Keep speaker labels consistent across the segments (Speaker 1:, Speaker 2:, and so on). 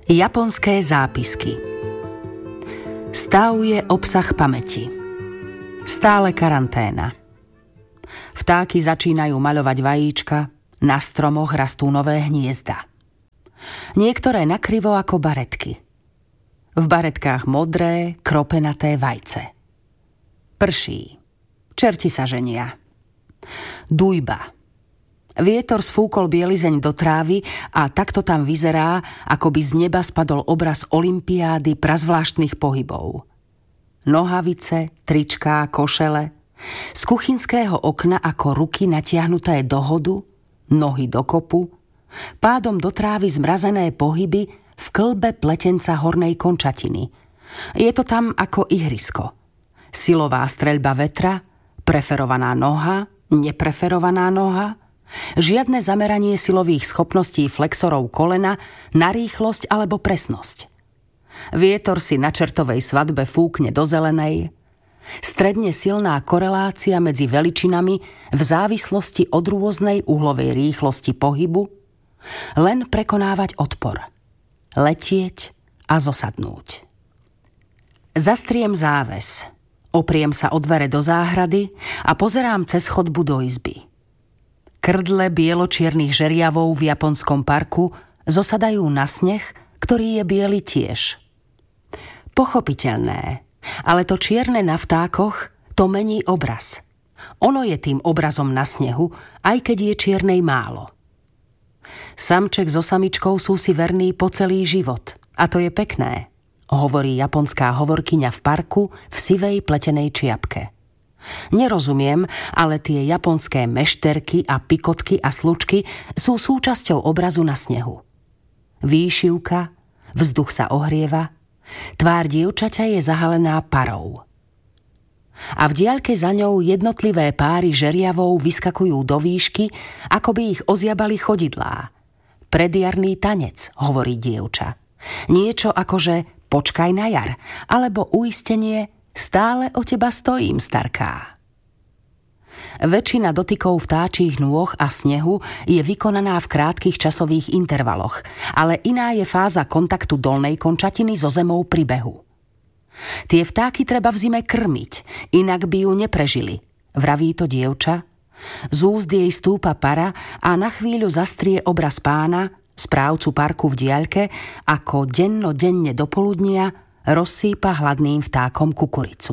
Speaker 1: Japonské zápisky. Stav je obsah pamäti. Stále karanténa. Vtáky začínajú maľovať vajíčka, na stromoch rastú nové hniezda. Niektoré nakrivo ako baretky. V baretkách modré, kropenaté vajce. Prší. Čerti sa ženia. Dujba. Vietor sfúkol bielizeň do trávy a takto tam vyzerá, ako by z neba spadol obraz olympiády prazvláštnych pohybov. Nohavice, tričká, košele, z kuchynského okna ako ruky natiahnuté do hodu, nohy do kopu, pádom do trávy zmrazené pohyby v klbe pletenca hornej končatiny. Je to tam ako ihrisko. Silová streľba vetra, preferovaná noha, nepreferovaná noha, žiadne zameranie silových schopností flexorov kolena na rýchlosť alebo presnosť. Vietor si na čertovej svadbe fúkne do zelenej. Stredne silná korelácia medzi veličinami v závislosti od rôznej uhlovej rýchlosti pohybu. Len prekonávať odpor. Letieť a zosadnúť. Zastriem záves. Opriem sa o dvere do záhrady a pozerám cez chodbu do izby. Krdle bielo-čiernych žeriavov v japonskom parku zosadajú na sneh, ktorý je biely tiež. Pochopiteľné, ale to čierne na vtákoch, to mení obraz. Ono je tým obrazom na snehu, aj keď je čiernej málo. Samček so samičkou sú si verní po celý život. A to je pekné, hovorí japonská hovorkyňa v parku v sivej pletenej čiapke. Nerozumiem, ale tie japonské mešterky a pikotky a slučky sú súčasťou obrazu na snehu. Výšivka, vzduch sa ohrieva, tvár dievčaťa je zahalená parou. A v diaľke za ňou jednotlivé páry žeriavov vyskakujú do výšky, ako by ich oziabali chodidlá. Predjarný tanec, hovorí dievča. Niečo akože počkaj na jar, alebo uistenie stále o teba stojím, starká. Väčšina dotykov vtáčich nôh a snehu je vykonaná v krátkych časových intervaloch, ale iná je fáza kontaktu dolnej končatiny so zemou pri behu. Tie vtáky treba v zime krmiť, inak by ju neprežili, vraví to dievča. Z úst jej stúpa para a na chvíľu zastrie obraz pána, správcu parku v diaľke, ako denne do poludnia rozsýpa hladným vtákom kukuricu.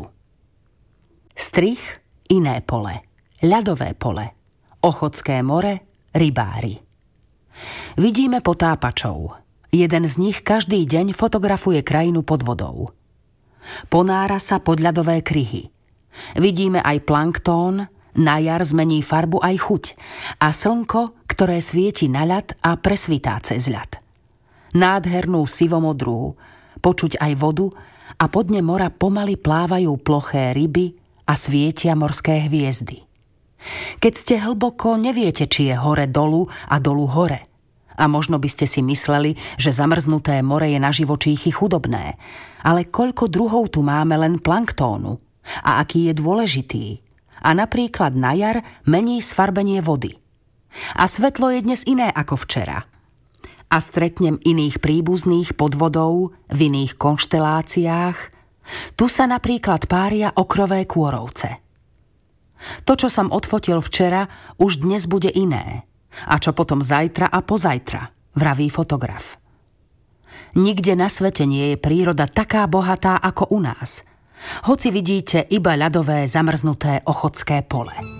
Speaker 1: Strih, iné pole, ľadové pole, Ochotské more, rybári. Vidíme potápačov. Jeden z nich každý deň fotografuje krajinu pod vodou. Ponára sa pod ľadové kryhy. Vidíme aj planktón, na jar zmení farbu aj chuť a slnko, ktoré svieti na ľad a presvitá cez ľad. Nádhernú sivomodrú, počuť aj vodu a pod dne mora pomaly plávajú ploché ryby a svietia morské hviezdy. Keď ste hlboko, neviete, či je hore dolu a dolu hore. A možno by ste si mysleli, že zamrznuté more je na živočíchy chudobné. Ale koľko druhov tu máme len planktónu? A aký je dôležitý? A napríklad na jar mení sfarbenie vody. A svetlo je dnes iné ako včera. A stretnem iných príbuzných pod vodou, v iných konšteláciách. Tu sa napríklad pária okrové kôrovce. To, čo som odfotil včera, už dnes bude iné. A čo potom zajtra a pozajtra, vraví fotograf. Nikde na svete nie je príroda taká bohatá ako u nás. Hoci vidíte iba ľadové zamrznuté Ochotské pole.